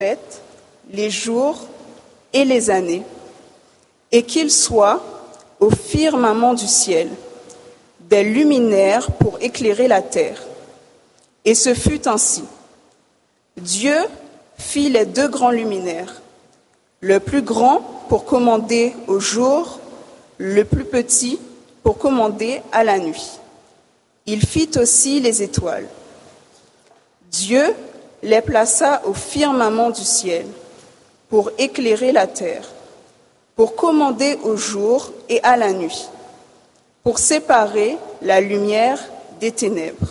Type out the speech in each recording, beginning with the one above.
fêtes, les jours et les années, et qu'il soit au firmament du ciel des luminaires pour éclairer la terre. Et ce fut ainsi. Dieu fit les deux grands luminaires, le plus grand pour commander au jour, le plus petit pour commander à la nuit. Il fit aussi les étoiles. Dieu les plaça au firmament du ciel pour éclairer la terre, pour commander au jour et à la nuit, pour séparer la lumière des ténèbres.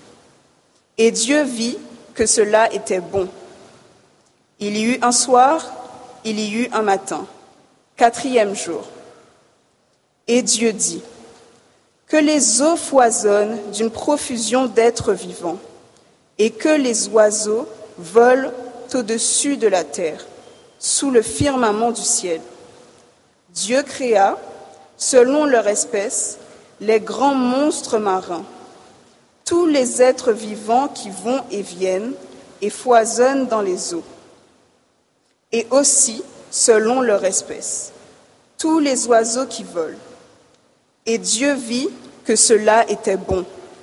Et Dieu vit que cela était bon. Il y eut un soir, il y eut un matin, 4e jour. Et Dieu dit, que les eaux foisonnent d'une profusion d'êtres vivants, et que les oiseaux volent au-dessus de la terre, sous le firmament du ciel. Dieu créa, selon leur espèce, les grands monstres marins, tous les êtres vivants qui vont et viennent et foisonnent dans les eaux. Et aussi, selon leur espèce, tous les oiseaux qui volent. Et Dieu vit que cela était bon.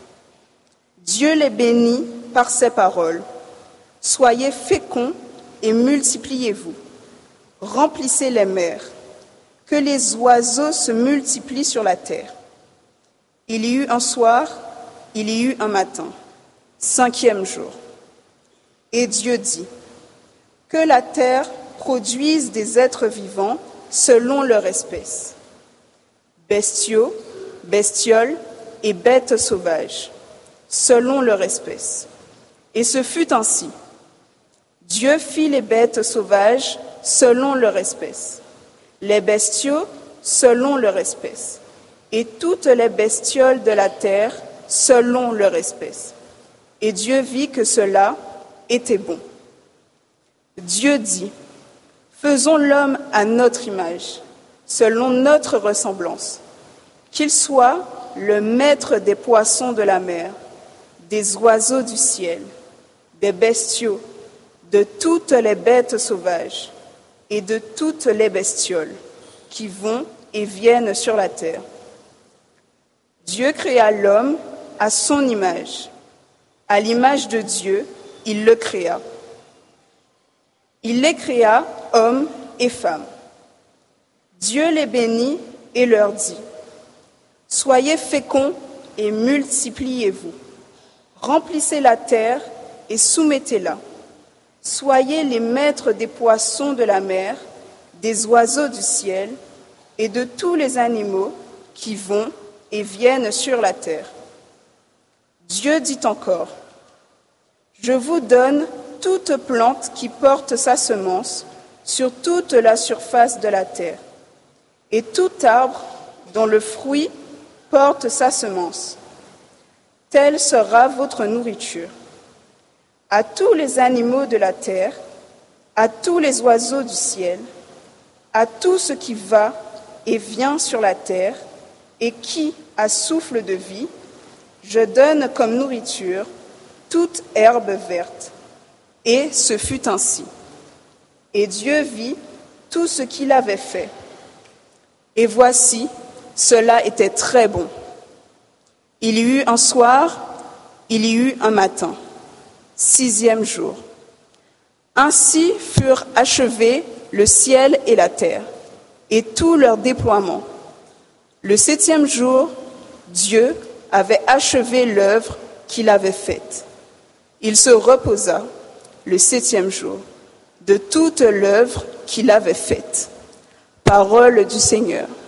Dieu les bénit par ses paroles. Soyez féconds et multipliez-vous. Remplissez les mers. Que les oiseaux se multiplient sur la terre. Il y eut un soir, il y eut un matin, 5e jour. Et Dieu dit, que la terre produise des êtres vivants selon leur espèce, bestiaux, bestioles et bêtes sauvages, selon leur espèce. Et ce fut ainsi. Dieu fit les bêtes sauvages selon leur espèce, les bestiaux selon leur espèce, et toutes les bestioles de la terre selon leur espèce. Et Dieu vit que cela était bon. Dieu dit, faisons l'homme à notre image, selon notre ressemblance, qu'il soit le maître des poissons de la mer, des oiseaux du ciel, des bestiaux, de toutes les bêtes sauvages et de toutes les bestioles qui vont et viennent sur la terre. Dieu créa l'homme à son image. À l'image de Dieu, il le créa. Il les créa, hommes et femmes. Dieu les bénit et leur dit, soyez féconds et multipliez-vous. Remplissez la terre et soumettez-la. Soyez les maîtres des poissons de la mer, des oiseaux du ciel et de tous les animaux qui vont et viennent sur la terre. Dieu dit encore, je vous donne toute plante qui porte sa semence sur toute la surface de la terre, et tout arbre dont le fruit porte sa semence. Telle sera votre nourriture. À tous les animaux de la terre, à tous les oiseaux du ciel, à tout ce qui va et vient sur la terre, et qui a souffle de vie, je donne comme nourriture toute herbe verte. Et ce fut ainsi. Et Dieu vit tout ce qu'il avait fait. Et voici, cela était très bon. Il y eut un soir, il y eut un matin, 6e jour. Ainsi furent achevés le ciel et la terre, et tout leur déploiement. Le 7e jour, Dieu avait achevé l'œuvre qu'il avait faite. Il se reposa le 7e jour de toute l'œuvre qu'il avait faite. Parole du Seigneur.